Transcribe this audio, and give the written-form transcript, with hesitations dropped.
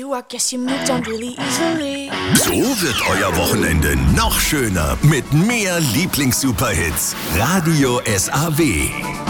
you, I guess you moved on really easily. So wird euer Wochenende noch schöner mit mehr Lieblings-Superhits. Radio SAW.